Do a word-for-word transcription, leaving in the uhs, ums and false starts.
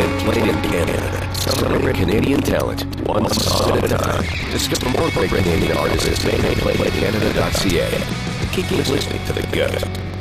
and played in Canada. Celebrate Canadian talent, one song at a time. Discover more great Canadian artists at made play canada dot c a. Keep listening to The Gut.